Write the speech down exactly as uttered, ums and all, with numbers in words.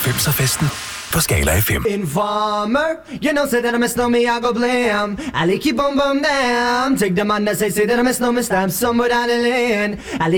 halvfemser-festen på Skala F M. Informer, you know, say that I miss no me, I go blam. I like you, boom, boom, damn. Take the man that say, say that I miss no me, stamp some without a land.